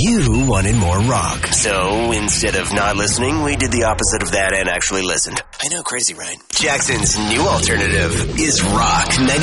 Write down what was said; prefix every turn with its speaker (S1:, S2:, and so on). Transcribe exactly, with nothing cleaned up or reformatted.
S1: You wanted more rock.
S2: So instead of not listening, we did the opposite of that and actually listened. I know, crazy, right? Jackson's new alternative is Rock ninety.